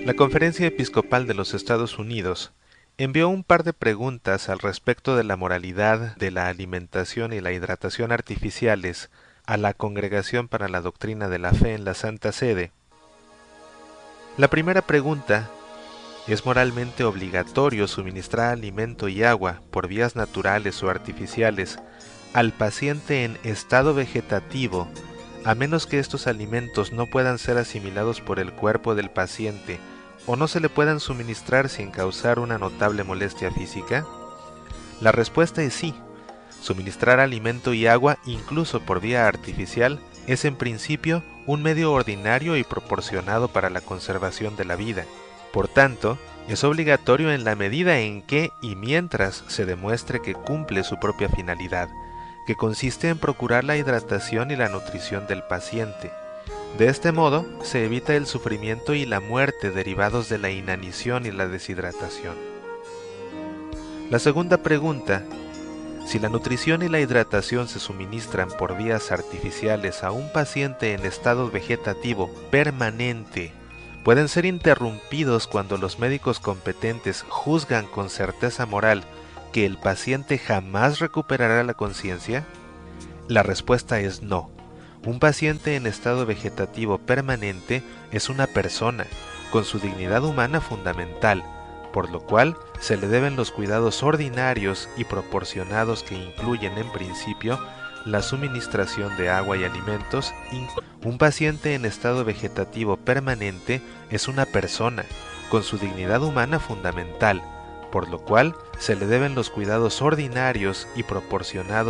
La Conferencia Episcopal de los Estados Unidos envió un par de preguntas al respecto de la moralidad de la alimentación y la hidratación artificiales a la Congregación para la Doctrina de la Fe en la Santa Sede. La primera pregunta: ¿es moralmente obligatorio suministrar alimento y agua por vías naturales o artificiales al paciente en estado vegetativo, a menos que estos alimentos no puedan ser asimilados por el cuerpo del paciente o no se le puedan suministrar sin causar una notable molestia física? La respuesta es sí. Suministrar alimento y agua, incluso por vía artificial, es en principio un medio ordinario y proporcionado para la conservación de la vida. Por tanto, es obligatorio en la medida en que y mientras se demuestre que cumple su propia finalidad, que consiste en procurar la hidratación y la nutrición del paciente. De este modo, se evita el sufrimiento y la muerte derivados de la inanición y la deshidratación. La segunda pregunta: si la nutrición y la hidratación se suministran por vías artificiales a un paciente en estado vegetativo permanente, ¿pueden ser interrumpidos cuando los médicos competentes juzgan con certeza moral que el paciente jamás recuperará la conciencia? La respuesta es no. Un paciente en estado vegetativo permanente es una persona, con su dignidad humana fundamental, por lo cual se le deben los cuidados ordinarios y proporcionados que incluyen en principio la suministración de agua y alimentos. Un paciente en estado vegetativo permanente es una persona, con su dignidad humana fundamental, por lo cual se le deben los cuidados ordinarios y proporcionados